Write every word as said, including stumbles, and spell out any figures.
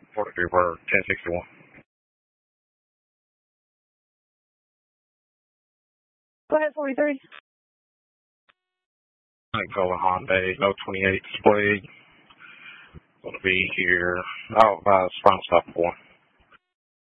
forty-three for ten sixty-one. Go ahead, forty-three. Going Hyundai, no twenty-eight display. Going to be here. Oh, uh, final stop one.